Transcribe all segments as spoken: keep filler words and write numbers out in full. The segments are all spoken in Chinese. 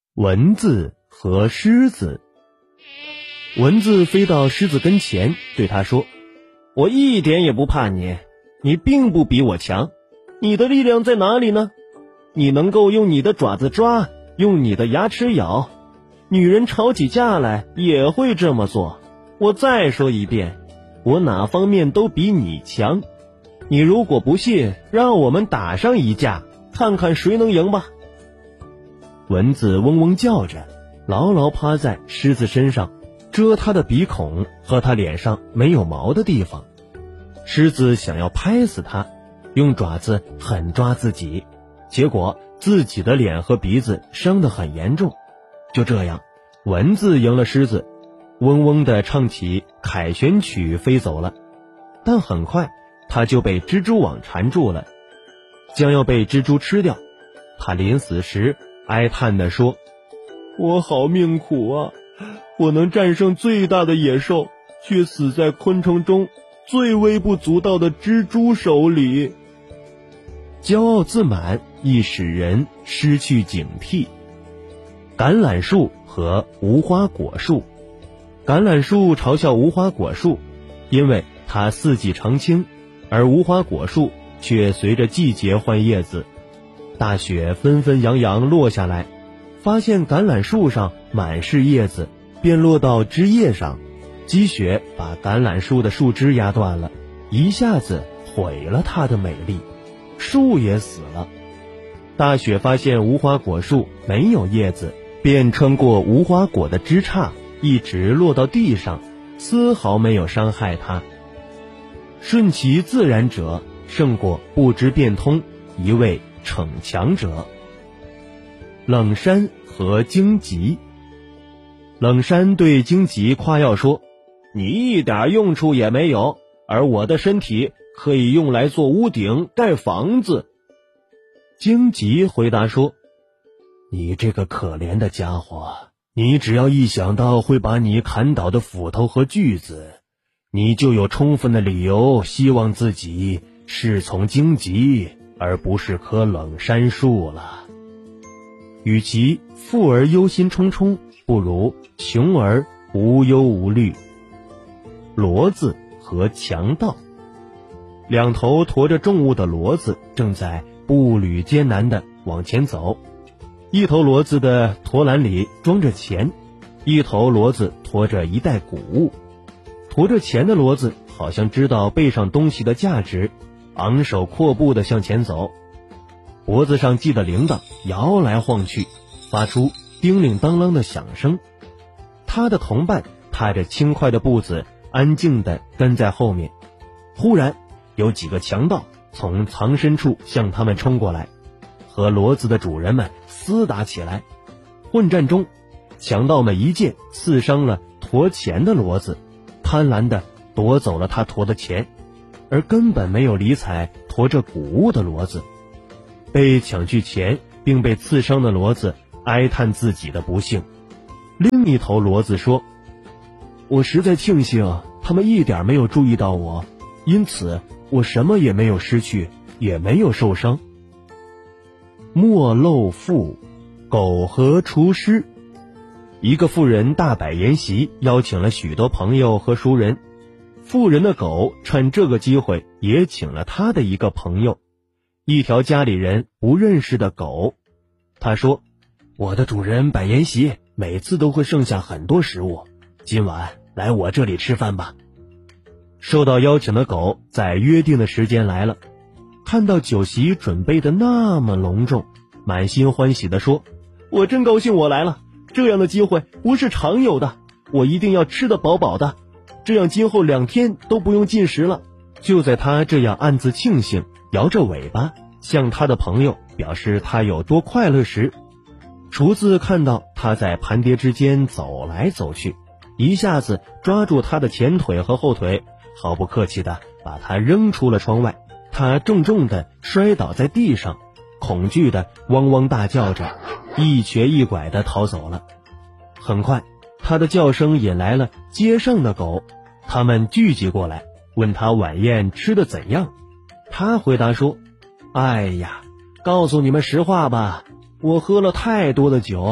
蚊子和狮子。蚊子飞到狮子跟前，对他说：我一点也不怕你，你并不比我强，你的力量在哪里呢？你能够用你的爪子抓，用你的牙齿咬，女人吵起架来也会这么做。我再说一遍，我哪方面都比你强，你如果不信，让我们打上一架，看看谁能赢吧。蚊子嗡嗡叫着，牢牢趴在狮子身上，遮他的鼻孔和他脸上没有毛的地方。狮子想要拍死他，用爪子狠抓自己，结果自己的脸和鼻子伤得很严重。就这样，蚊子赢了狮子，嗡嗡地唱起凯旋曲飞走了。但很快他就被蜘蛛网缠住了，将要被蜘蛛吃掉。他临死时哀叹地说：我好命苦啊，我能战胜最大的野兽，却死在昆虫中最微不足道的蜘蛛手里。骄傲自满易使人失去警惕。橄榄树和无花果树。橄榄树嘲笑无花果树，因为它四季常青，而无花果树却随着季节换叶子。大雪纷纷扬扬落下来，发现橄榄树上满是叶子，便落到枝叶上，积雪把橄榄树的树枝压断了，一下子毁了它的美丽，树也死了。大雪发现无花果树没有叶子，便穿过无花果的枝杈，一直落到地上，丝毫没有伤害它。顺其自然者胜过不知变通，一味逞强者。冷杉和荆棘。冷杉对荆棘夸耀说：你一点用处也没有，而我的身体可以用来做屋顶盖房子。荆棘回答说：你这个可怜的家伙，你只要一想到会把你砍倒的斧头和锯子，你就有充分的理由希望自己是从荆棘而不是棵冷杉树了。与其富而忧心忡忡，不如穷而无忧无虑。骡子和强盗。两头驮着重物的骡子正在步履艰难地往前走，一头骡子的驮篮里装着钱，一头骡子驮着一袋谷物。驮着钱的骡子好像知道背上东西的价值，昂首阔步地向前走，脖子上系的铃铛摇来晃去，发出叮铃当啷的响声。他的同伴踏着轻快的步子安静地跟在后面。忽然有几个强盗从藏身处向他们冲过来，和骡子的主人们厮打起来。混战中，强盗们一剑刺伤了驮钱的骡子，贪婪地夺走了他驮的钱，而根本没有理睬驮着谷物的骡子。被抢去钱并被刺伤的骡子哀叹自己的不幸。另一头骡子说：我实在庆幸他们一点没有注意到我，因此我什么也没有失去，也没有受伤。莫漏妇，苟合厨师。一个妇人大摆筵席，邀请了许多朋友和熟人。妇人的狗趁这个机会也请了他的一个朋友，一条家里人不认识的狗。他说：我的主人摆筵席，每次都会剩下很多食物，今晚来我这里吃饭吧。受到邀请的狗在约定的时间来了，看到酒席准备的那么隆重，满心欢喜地说：我真高兴我来了，这样的机会不是常有的，我一定要吃得饱饱的，这样今后两天都不用进食了。就在他这样暗自庆幸，摇着尾巴向他的朋友表示他有多快乐时，厨子看到他在盘碟之间走来走去，一下子抓住他的前腿和后腿，毫不客气地把他扔出了窗外。他重重地摔倒在地上，恐惧地汪汪大叫着，一瘸一拐地逃走了。很快，他的叫声引来了街上的狗，他们聚集过来，问他晚宴吃得怎样。他回答说：哎呀，告诉你们实话吧，我喝了太多的酒，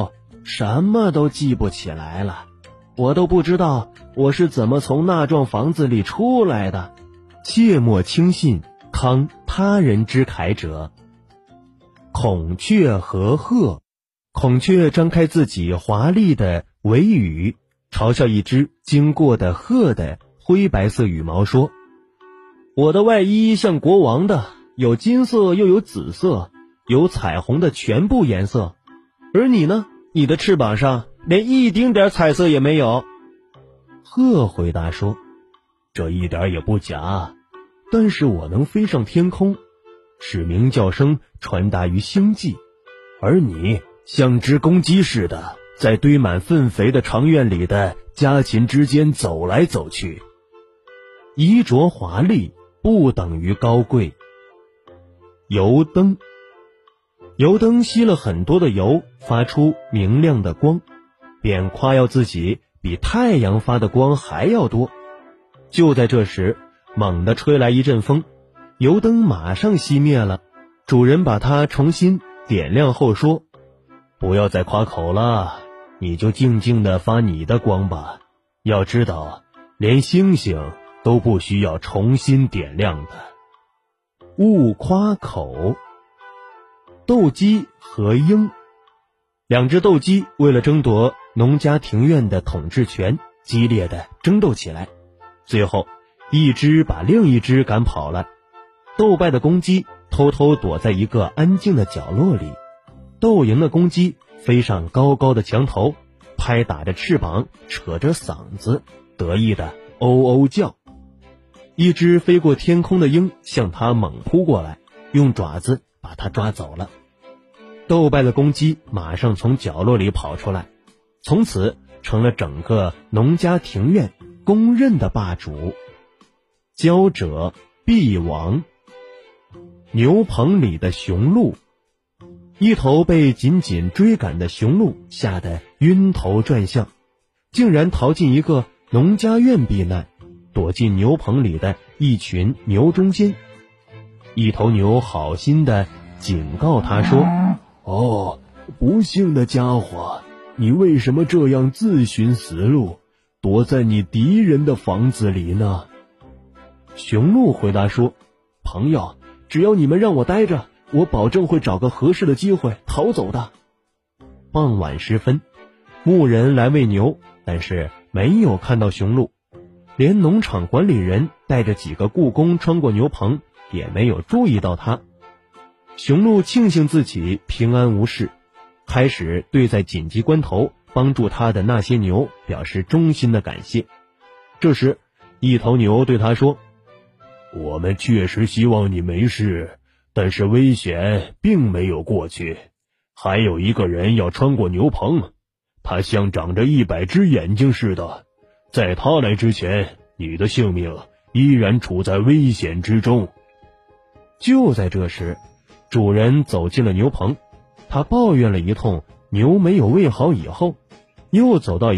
什么都记不起来了，我都不知道我是怎么从那幢房子里出来的。切莫轻信慷他人之慨者。孔雀和鹤，孔雀张开自己华丽的尾羽，嘲笑一只经过的鹤的灰白色羽毛说，我的外衣像国王的，有金色又有紫色，有彩虹的全部颜色，而你呢，你的翅膀上连一丁点彩色也没有。鹤回答说，这一点也不假，但是我能飞上天空，使鸣叫声传达于星际，而你像只公鸡似的在堆满粪肥的长院里的家禽之间走来走去。衣着华丽不等于高贵。油灯，油灯吸了很多的油，发出明亮的光，便夸耀自己比太阳发的光还要多。就在这时，猛地吹来一阵风，油灯马上熄灭了。主人把它重新点亮后说，不要再夸口了，你就静静地发你的光吧。要知道，连星星都不需要重新点亮的。勿夸口。斗鸡和鹰，两只斗鸡为了争夺农家庭院的统治权，激烈地争斗起来。最后，一只把另一只赶跑了。斗败的公鸡偷偷躲在一个安静的角落里，斗赢的公鸡飞上高高的墙头，拍打着翅膀，扯着嗓子，得意地嗷嗷叫。一只飞过天空的鹰向它猛扑过来，用爪子把它抓走了。斗败的公鸡马上从角落里跑出来，从此成了整个农家庭院公认的霸主。骄者必亡。牛棚里的雄鹿，一头被紧紧追赶的雄鹿吓得晕头转向，竟然逃进一个农家院避难，躲进牛棚里的一群牛中间。一头牛好心地警告他说，哦，不幸的家伙，你为什么这样自寻死路，躲在你敌人的房子里呢？雄鹿回答说，朋友，只要你们让我待着，我保证会找个合适的机会逃走的。傍晚时分，牧人来喂牛，但是没有看到雄鹿，连农场管理人带着几个雇工穿过牛棚，也没有注意到他。雄鹿庆幸自己平安无事，开始对在紧急关头帮助他的那些牛表示衷心的感谢。这时，一头牛对他说，我们确实希望你没事，但是危险并没有过去，还有一个人要穿过牛棚，他像长着一百只眼睛似的，在他来之前，你的性命依然处在危险之中。就在这时，主人走进了牛棚，他抱怨了一通牛没有喂好以后，又走到